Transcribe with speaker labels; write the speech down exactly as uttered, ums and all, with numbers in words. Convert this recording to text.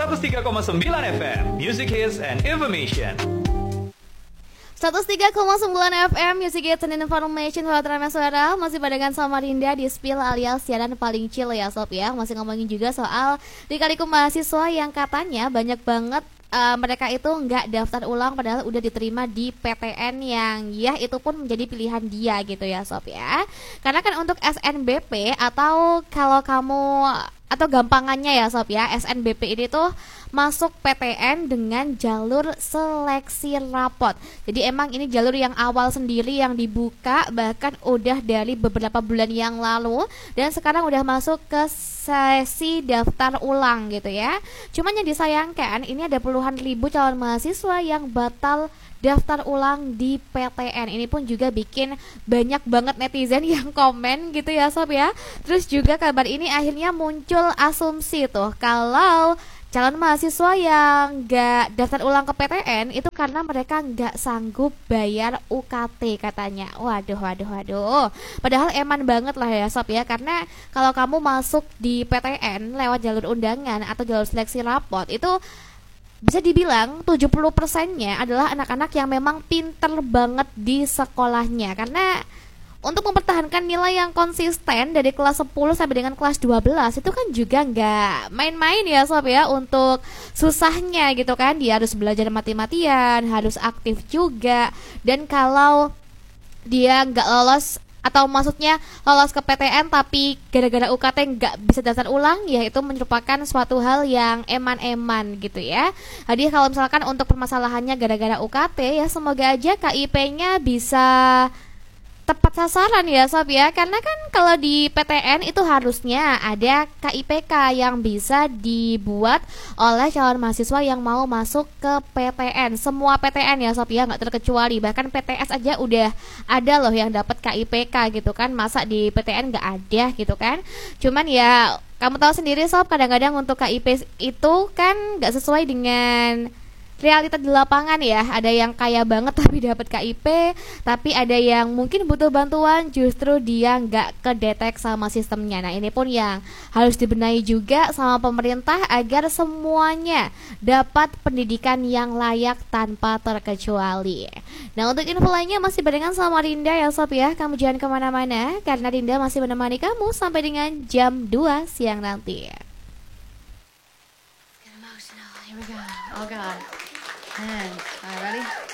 Speaker 1: seratus tiga koma sembilan F M, Music Hits and Information.
Speaker 2: seratus tiga koma sembilan F M Music Hits and Information. Buat Rama Suara masih barengan sama Rinda di Spill alias siaran paling chill ya sob ya. Masih ngomongin juga soal lika-liku mahasiswa yang katanya banyak banget Uh, mereka itu nggak daftar ulang padahal udah diterima di P T N yang ya itu pun menjadi pilihan dia gitu ya sob ya. Karena kan untuk S N B P atau kalau kamu atau gampangannya ya sob ya, S N B P ini tuh masuk P T N dengan jalur seleksi rapot. Jadi emang ini jalur yang awal sendiri yang dibuka bahkan udah dari beberapa bulan yang lalu dan sekarang udah masuk ke sesi daftar ulang gitu ya. Cuman yang disayangkan ini ada puluhan ribu calon mahasiswa yang batal daftar ulang di P T N. Ini pun juga bikin banyak banget netizen yang komen gitu ya sob ya. Terus juga kabar ini akhirnya muncul asumsi tuh kalau calon mahasiswa yang gak daftar ulang ke P T N itu karena mereka gak sanggup bayar U K T katanya. Waduh, waduh, waduh. Padahal eman banget lah ya sob ya. Karena kalau kamu masuk di P T N lewat jalur undangan atau jalur seleksi rapot itu bisa dibilang tujuh puluh persennya adalah anak-anak yang memang pinter banget di sekolahnya. Karena untuk mempertahankan nilai yang konsisten dari kelas sepuluh sampai dengan kelas dua belas itu kan juga nggak main-main ya sob ya. Untuk susahnya gitu kan, dia harus belajar mati-matian, harus aktif juga. Dan kalau dia nggak lolos atau maksudnya lolos ke P T N tapi gara-gara U K T nggak bisa daftar ulang, ya itu merupakan suatu hal yang eman-eman gitu ya. Jadi kalau misalkan untuk permasalahannya gara-gara U K T, ya semoga aja K I P-nya bisa tepat sasaran ya sob ya. Karena kan kalau di P T N itu harusnya ada K I P K yang bisa dibuat oleh calon mahasiswa yang mau masuk ke P T N. Semua P T N ya sob ya, nggak terkecuali. Bahkan P T S aja udah ada loh yang dapat K I P K gitu kan. Masa di P T N nggak ada gitu kan. Cuman ya kamu tahu sendiri sob, kadang-kadang untuk K I P itu kan nggak sesuai dengan realita di lapangan ya. Ada yang kaya banget tapi dapat K I P, tapi ada yang mungkin butuh bantuan justru dia nggak kedetek sama sistemnya. Nah ini pun yang harus dibenahi juga sama pemerintah agar semuanya dapat pendidikan yang layak tanpa terkecuali. Nah untuk info lainnya masih barengan sama Rinda ya sob ya. Kamu jangan kemana-mana karena Rinda masih menemani kamu sampai dengan jam dua siang nanti.
Speaker 3: Get emotional. Here we go. Oh God. And, all right, ready?